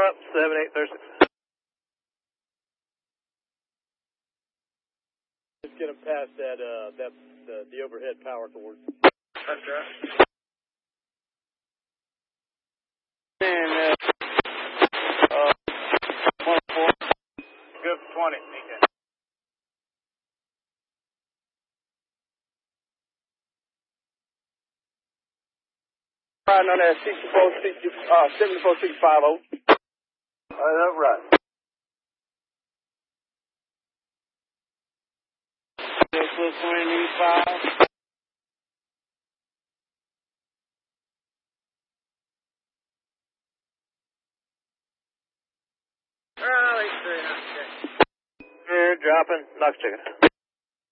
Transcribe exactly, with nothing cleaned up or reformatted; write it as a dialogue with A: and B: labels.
A: up, seven eight thirty-six.
B: Just get them past that, uh, that, the, the overhead power cord.
A: That's right. And, uh, uh, one four. Good for twenty, okay.
B: Riding on that sixty-four, sixty, uh, seventy-four, sixty-five oh.
A: Uh, that's right. Six foot twenty-five. Early three hundred. You're dropping, Knox chicken.